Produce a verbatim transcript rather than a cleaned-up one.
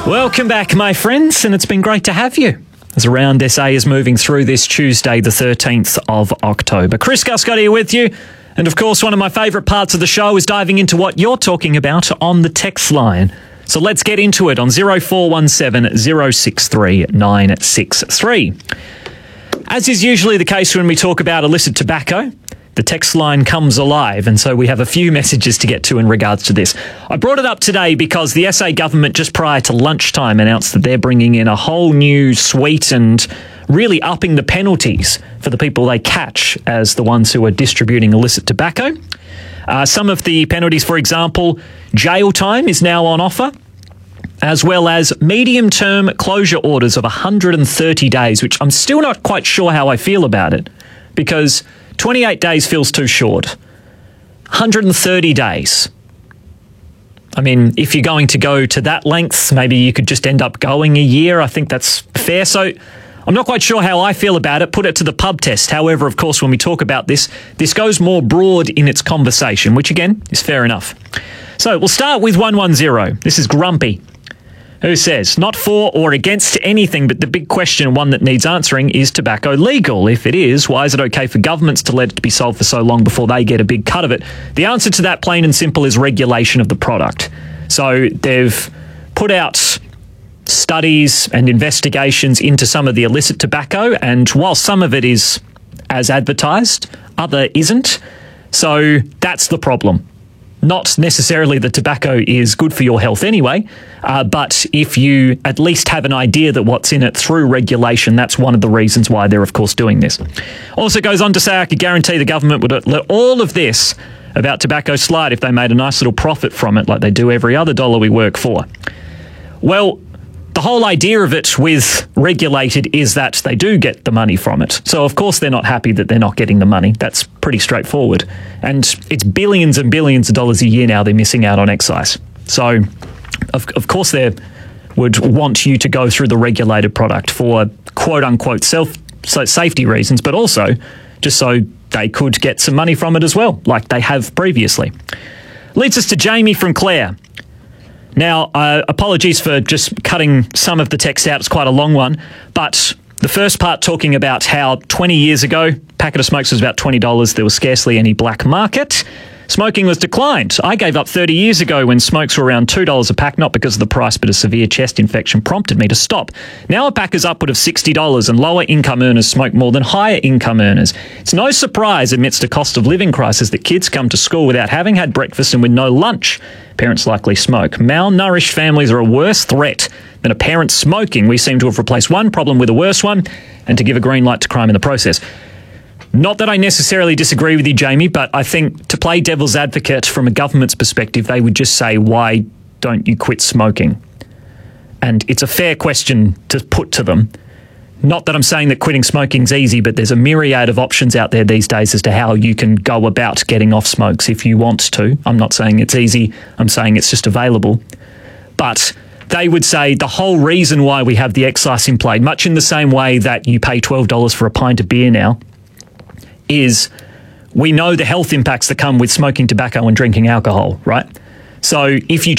Welcome back, my friends, and it's been great to have you as Around S A is moving through this Tuesday, the thirteenth of October. Chris Guscott here with you. And of course, one of my favourite parts of the show is diving into what you're talking about on the text line. So let's get into it on zero four one seven, zero six three, nine six three. As is usually the case when we talk about illicit tobacco, the text line comes alive, and so we have a few messages to get to in regards to this. I brought it up today because the S A government just prior to lunchtime announced that they're bringing in a whole new suite and really upping the penalties for the people they catch as the ones who are distributing illicit tobacco. Uh, some of the penalties, for example, jail time is now on offer, as well as medium-term closure orders of one hundred thirty days, which I'm still not quite sure how I feel about it, because twenty-eight days feels too short. one hundred thirty days. I mean, if you're going to go to that length, maybe you could just end up going a year. I think that's fair. So I'm not quite sure how I feel about it. Put it to the pub test. However, of course, when we talk about this, this goes more broad in its conversation, which again is fair enough. So we'll start with one one zero. This is Grumpy, who says, not for or against anything, but the big question, one that needs answering, is tobacco legal? If it is, why is it okay for governments to let it be sold for so long before they get a big cut of it? The answer to that, plain and simple, is regulation of the product. So they've put out studies and investigations into some of the illicit tobacco, and while some of it is as advertised, other isn't. So that's the problem. Not necessarily that tobacco is good for your health anyway, uh, but if you at least have an idea that what's in it through regulation, that's one of the reasons why they're, of course, doing this. Also goes on to say, I could guarantee the government would let all of this about tobacco slide if they made a nice little profit from it like they do every other dollar we work for. Well, the whole idea of it with regulated is that they do get the money from it. So, of course, they're not happy that they're not getting the money. That's pretty straightforward. And it's billions and billions of dollars a year now they're missing out on excise. So, of, of course, they would want you to go through the regulated product for quote-unquote self so safety reasons, but also just so they could get some money from it as well, like they have previously. Leads us to Jamie from Clare. Now, uh, apologies for just cutting some of the text out. It's quite a long one. But the first part talking about how twenty years ago, a packet of smokes was about twenty dollars. There was scarcely any black market. Smoking was declined. I gave up thirty years ago when smokes were around two dollars a pack, not because of the price, but a severe chest infection prompted me to stop. Now a pack is upward of sixty dollars, and lower income earners smoke more than higher income earners. It's no surprise amidst a cost of living crisis that kids come to school without having had breakfast and with no lunch. Parents likely smoke. Malnourished families are a worse threat than a parent smoking. We seem to have replaced one problem with a worse one, and to give a green light to crime in the process. Not that I necessarily disagree with you, Jamie, but I think to play devil's advocate from a government's perspective, they would just say, why don't you quit smoking? And it's a fair question to put to them. Not that I'm saying that quitting smoking's easy, but there's a myriad of options out there these days as to how you can go about getting off smokes if you want to. I'm not saying it's easy. I'm saying it's just available. But they would say the whole reason why we have the excise in play, much in the same way that you pay twelve dollars for a pint of beer now, is we know the health impacts that come with smoking tobacco and drinking alcohol, right? So if you